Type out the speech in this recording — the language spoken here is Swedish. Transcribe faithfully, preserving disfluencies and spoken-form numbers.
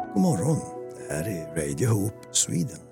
God morgon, det här är Radio Hope Sweden.